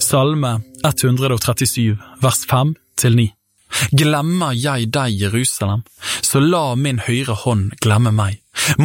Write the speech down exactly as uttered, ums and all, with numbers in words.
Salme ett hundre og trettisju, vers fem til ni. Glemmer jeg deg, Jerusalem, så la min høyre hånd glemme meg.